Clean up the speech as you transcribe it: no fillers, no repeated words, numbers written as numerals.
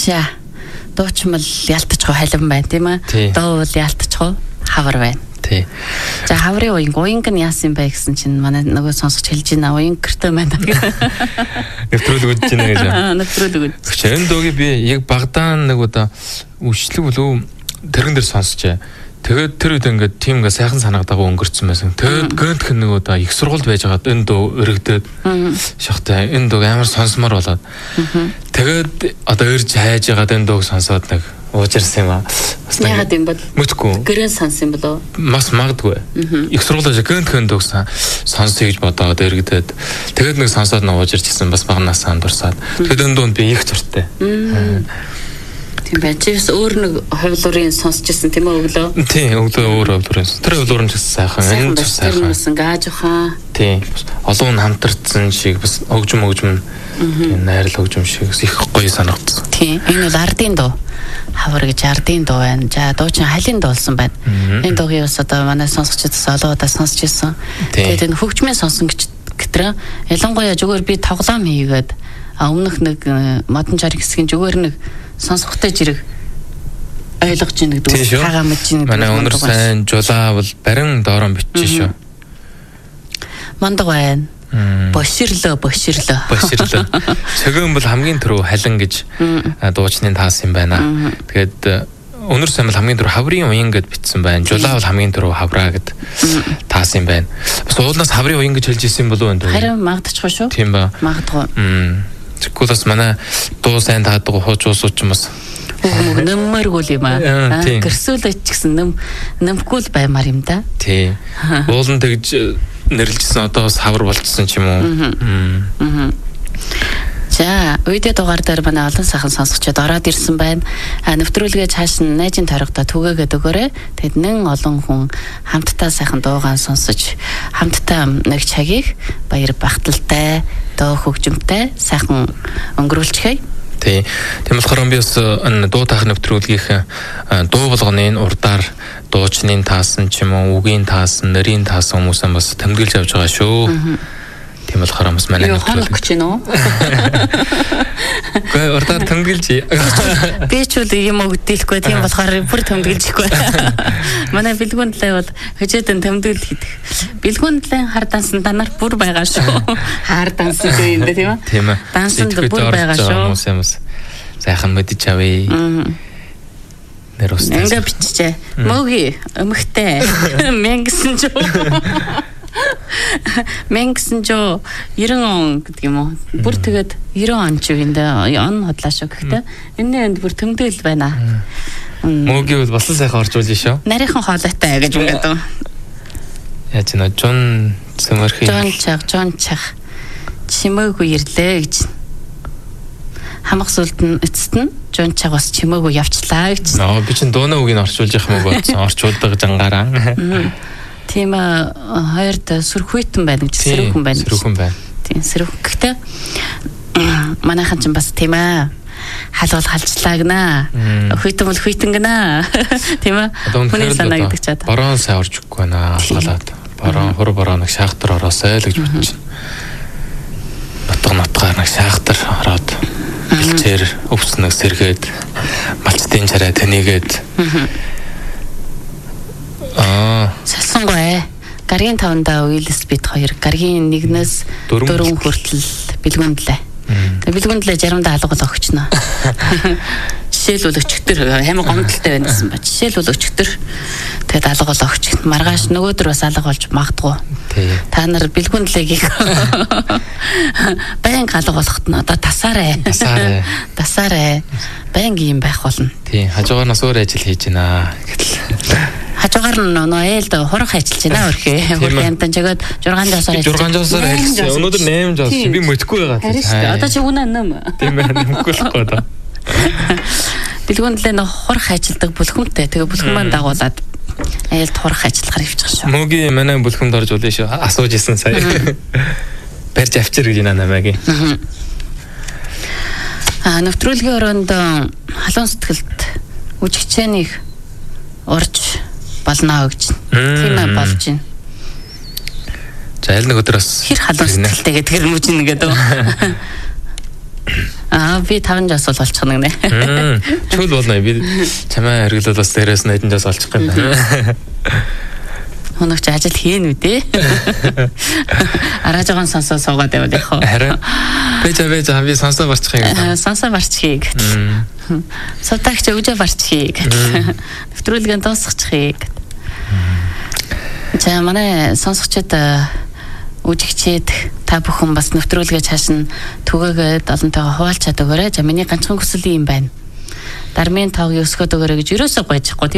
За дуучмал ялтчихгүй халин байна тийм ээ. Доовол ялтчихгүй хавар байна. Тий. За хаврын уянг нь яасан бэ гэсэн чинь манай нөгөө сонсогч хэлж байна. Уянг гэртээ байна. Нэвтрүүлэг үзэж байна гэж. Нэвтрүүлэг үз. Энэ дуугийг би яг багадаа нэг удаа үйлчлэг болов тэрэн дээр сонсчээ. Тэгээд тэр үед ингээд тийм ингээд сайхан санагадагаа өнгөрцөн байсан. Тэгээд гэнтх нэг удаа их сургуульд байж байгаад энэ дуу өргөдөд шахтай энэ дууг амар сонсомоор болоод. Тэгээд одоо ирж хайж байгаад энэ дууг сонсоод нэг уужирсан юм аа. Яагаад юм бол? Мэдгүй. Гэрэн сонсон болов? Мас магадгүй. Их сургуульд гэнтх дууг сонсъё гэж бодоод өргөдөд. Тэгээд нэг сонсоод нэг уужирчсэн бас багнаас андуурсаад. Тэгээд энэ дуунд би их зуртай. Тийм байна. Чивс өөр нэг хөвлөрийн сонсчихсан тийм үү өглөө? Тийм, өглөө өөр хөвлөрийн. Тэр хөвлөрөн ч сайхан, энэ ч сайхан. Тэр гааж ухаан. Тийм. Олон хамтарсан шиг бас өгжим тийм найрал өгжим шиг их гоё санагдсан. Тийм. Энэ бол ардын дуу. Хавар гэж ардын дуу байна. За дуучин халин дуулсан байна. Энэ дуугийн бас одоо манай сонсогчдоос олоодаа сонсч ирсэн. Тэгээд энэ хөгжмийн сонсон гэтэр ялангуяа зүгээр би тоглоом хийгээд өмнөх нэг модон жариг хэсгийн зүгээр нэг сонсохтой жирэг ойлгож ийн гэдэг таагаа мэдж ийн гэдэг. Манай өнөр сайн жулаа бол барин доорон бичиж шүү. Мондог байна. Боширлоо. Цогөн бол хамгийн түрүү халин гэж дуучны таас юм байна. Тэгээд өнөр сайн бол хамгийн түрүү хаврын уян гэд бичсэн байна. Жулаа бол хамгийн түрүү хавраа гэд таас юм байна. Бас уулнаас хаврын уян гэж хэлж ирсэн болов энэ. Харин магадчихгүй шүү. Тийм ба. Магадгүй. Тэгвэл бас манай дуу сайн таадаг хуучуусууд ч юм бас нэммэргүй юм аа. Гэрсүүлээч гэсэн нэмхгүй баймаар юм да. Тий. Уулан тэгж нэрлжсэн одоо бас хавар болчихсон ч юм уу. За, үедээ дугаар дээр манай олон сайхан сонсогчдод ороод ирсэн байна. Нэвтрүүлгээ цааш нь найзын тойрогтой түгээгээд өгөөрэй. Тэгэд нэн олон хүн хамтдаа сайхан дуугаан сонсож, хамтдаа нэг цагийг баяр багталтай, дуу хөгжимтэй сайхан өнгөрүүлчихье. Тийм болохоор би бас энэ дуу таах нэвтрүүлгийнх дуу болгоны урдаар дуучны таасан ч юм уу, үгийн таасан, нэрийн таасан хүмүүсээ бас тэмдэглэж явж байгаа шүү. Тийм болохоор бас манай нэвтрүүлэг гэж байна уу? Гэ урдаар тэмдэглэж. Би ч үл юм өгдөлгүй тийм болохоор бүр тэмдэглэхгүй. Манай бэлгүүндлээ бол хөжөөдөн тэмдэглэл хийдэг. Бэлгүүндлээ хар дансан данаар бүр байгаа шүү. Хар дансан гэдэг тийм үү? Тийм ээ. Дансанд бүр байгаа шүү. Хүмүүсээс сайхан мэдэж авъя. Нэр устаа. Ингээ биччихэ. Мөги өмхтэй. Мэнгсэн ч Мэнгсэн жоо 90 он гэдэг юм уу. Бүр тэгээд 90 он ч үгэндээ он хотлаа шүү. Гэхдээ энэ энд бүр тэмдэглэл байна. Мөги бол болсон сайхан оржуулж шүү. Нарийнхан хоолойтой гэж үгээд. Яаж нэ Жон Цэмэрхий. Жон чаг. Чимээгүй ирлээ гэж. Хамаг сүлд нь эцэст нь Жон чаг бас чимээгүй явчлаа гэж. Би чинь дуунаа үгийг орчуулж явах юм бодсон. Орчуулдаг жангараа. Тийм хоёрт сүрхүйтэн байна гэж сэрүүхэн байна. Сэрүүхэн байна. Тийм сэрүүх. Гэхдээ манайхан ч бас тийм ээ. Халуул халжлаа гинэ. Хүйтэн бол хүйтэн гинэ. Тийм ээ. Хүний санаа гэдэг чад. Борон сайн орж өгөхгүй байна. Халаад. Борон бороо нэг шахтар ороосай л гэж бодчих. Нутгаар нэг шахтар ороод бэлчээр өвснөг сэргээд малцтын чараа тэнийгээд Салсангүй. Гаргийн 5-даа уйлс бит 2. Гаргийн 1-ээс 4 хүртэл бэлгүндлээ. Тэгээ бэлгүндлээ заримдаа алгал өгчнө. Жишээлбэл өчтөр амар гомдолтой байсан ба. Жишээлбэл өчтөр тэгээд алгал өгч. Маргааш нөгөөдөр бас алга болж магадгүй. Та нар бэлгүндлэгийг баян алга болохт нь одоо тасаарай. Баян юм байх болно. Тий, хажуугаар нас өөр ажил хийж байна гэтэл хажуугаар нь нөө ээлд хурах ажиллаж байна өрхөө. Хурдан амтан жагаад 6 жаасаар 6 жаасаар ажилласан. Өнөөдөр 8 жаас би мэдхгүй байгаа. Одоо чи үнэ нэм. Тийм ээ, нэмэхгүй л гоо. Бэлгүүндлээ нөх хурах ажилдаг бүлхэмтэй. Тэгээ бүлхэм маань дагуулад ээлд хурах ажиллахаар явчих шүү. Мөги манай бүлхэмд орж үлээ шүү. Асууж исэн сая. Барьж авчир гэж намаагийн. Нэвтрүүлгийн өрөөнд халуун сэтгэлд үжигчэнийг урж болно гэж. Тийм ээ болж байна. За аль нэг өдөр бас хэр халуун сэтгэлтэй гэдэг юм уу чинь гэдэг. Би 5 жас болчих нэг нэ. Чүл болно. Би чамаа хэрэглээд бас дээрээс нь 1 жас олчих юм байна. Хоногч ажил хийн үдээ. Араа жоохон сонсоо суугаад байвал яг хоо. Харин бэж би сонсоо барчих юм. Сонсоо барчихъя гэт. Савтагч өвжө барчихъя гэт. Нэвтрүүлгээ дуусгачихъя гэт. За манай сонсогчид үжигчээд та бүхэн бас нэвтрүүлгээ цааш нь түгээгээд олонтойгоо хуваалцаад өгөөрэй. За миний ганцхан хүсэл юм байна. Дармын тоог өсгөөд өгөөрэй гэж юусоо гойчихгүй.